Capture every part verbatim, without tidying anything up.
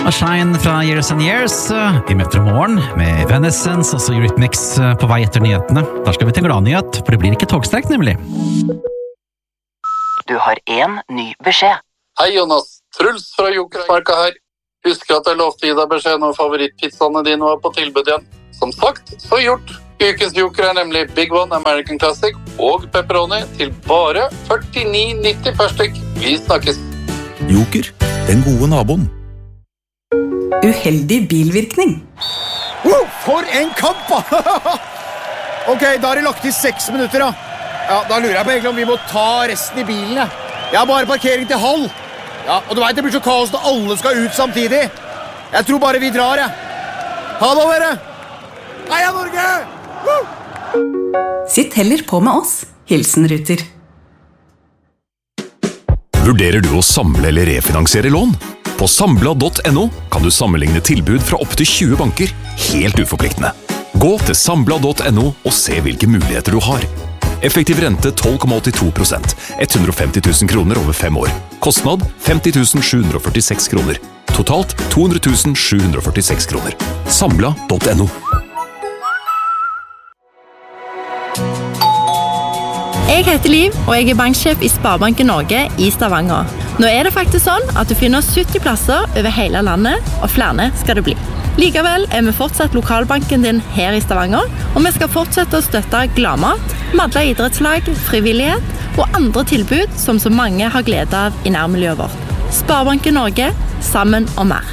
og Shine fra Years and Years. Vi møter i morgen med Evanescence og så Eurythmics på vei etter nyhetene. Der skal vi til gladnyhet, for det blir ikke togstreik nemlig. Du har en ny beskjed. Hei Jonas, Truls fra Jokersmarka her. Husker at jeg lovte å gi deg beskjed når favorittpizzaene dine var på tilbud igjen. Som sagt, så gjort. Ukens Joker er nemlig Big One American Classic og pepperoni til bare førtini nitti per stykk. Vi snakkes. Joker, den gode naboen. Uheldig bilvirkning. Wow, for en kamp da! Ok, da har det lagt i seks minutter da. Ja, da lurer jeg på egentlig om vi må ta resten i bilen. Ja. Jeg har bare parkering til halv. Ja, og du vet, det blir så kaos når alle skal ut samtidig. Jeg tror bare vi drar, ja. Ha det, dere! Heia Norge! Sitt heller på med oss. Hilsen Ruter. Vurderer du å samle eller refinansiere lån? På samla punktum no kan du sammenligne tilbud fra opp til tjue banker, helt uforpliktende. Gå til samla punktum no og se hvilke muligheter du har. Effektiv rente tolv komma åttito prosent, hundre og femti tusen kroner over fem år. Kostnad femti tusen sju hundre og førtiseks kroner. Totalt to hundre tusen sju hundre og førtiseks kroner. samla punktum no. Jeg heter Liv, og jeg er banksjef i Sparebanken Norge i Stavanger. Nå er det faktisk sånn at du finner sytti plasser over hele landet, og flere skal det bli. Likevel er vi fortsatt lokalbanken din her i Stavanger, og vi skal fortsette å støtte gladmat, madla idrettslag, frivillighet og andre tilbud som så mange har glede av i nærmiljøet vårt. Sparebanken Norge, sammen og mer.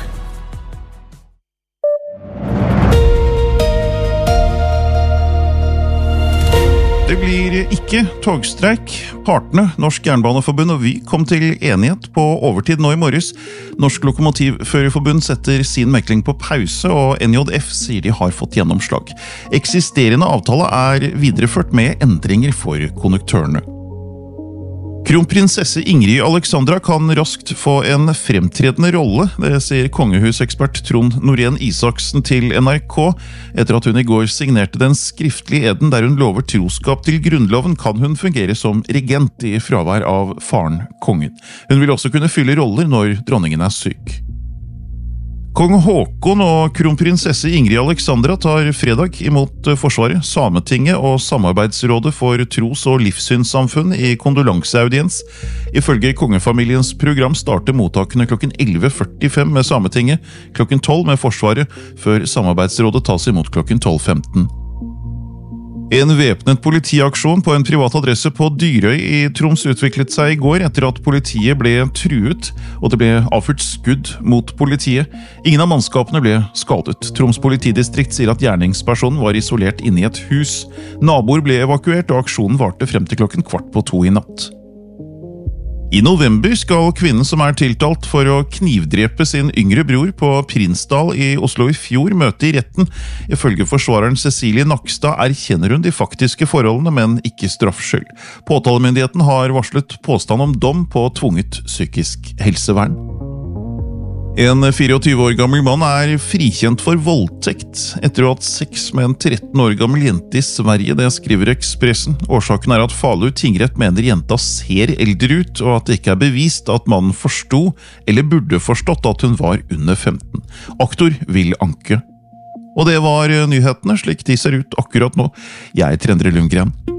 Det blir ikke togstreik. Partene, Norsk Jernbaneforbund og Vy kom til enighet på overtid nå i morges. Norsk Lokomotivførerforbund setter sin mekling på pause, og N J F sier de har fått gjennomslag. Eksisterende avtale er videreført med endringer for konduktørene. Kronprinsesse Ingrid Alexandra kan raskt få en fremtredende rolle, det sier kongehusekspert Trond Norén Isaksen til N R K. Etter at hun i går signerte den skriftlige eden der hun lover troskap til grunnloven, kan hun fungere som regent i fravær av faren kongen. Hun vil også kunne fylle roller når dronningen er syk. Kong Håkon og kronprinsesse Ingrid Alexandra tar fredag imot Forsvaret, Sametinget og Samarbeidsrådet for tros- og livssynssamfunn i kondolanseaudiens. Ifølge kongefamiliens program starter mottakene klokken elleve førtifem med Sametinget, klokken tolv med Forsvaret, før Samarbeidsrådet tas imot klokken tolv femten. En væpnet politiaksjon på en privat adresse på Dyrøy i Troms utviklet seg i går etter at politiet ble truet, og det ble avført skudd mot politiet. Ingen av mannskapene ble skadet. Troms politidistrikt sier at gjerningspersonen var isolert inne i et hus. Naboer ble evakuert, og aksjonen varte frem til klokken kvart på to i natt. I november skal kvinnen som er tiltalt for å knivdrepe sin yngre bror på Prinsdal i Oslo i fjor møte i retten. Ifølge forsvareren Cecilie Nakstad erkjenner hun de faktiske forholdene, men ikke straffskyld. Påtalemyndigheten har varslet påstand om dom på tvunget psykisk helsevern. En fireogtyve år gammel mann er frikjent for voldtekt etter å ha hatt sex med en tretten år gammel jente i Sverige, det skriver Expressen. Årsaken er at Falu tingrett mener jenta ser eldre ut, og at det ikke er bevist at mannen forsto eller burde forstått at hun var under femten. Aktor vil anke. Og det var nyhetene slik de ser ut akkurat nå. Jeg er Trendre Lundgren.